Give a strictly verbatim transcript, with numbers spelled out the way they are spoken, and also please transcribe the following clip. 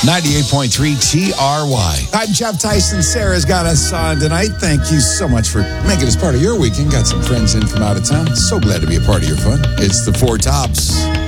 ninety-eight point three T R Y. I'm Jeff Tyson. Sarah's got us on tonight. Thank you so much for making us part of your weekend. Got some friends in from out of town. So glad to be a part of your fun. It's the Four Tops.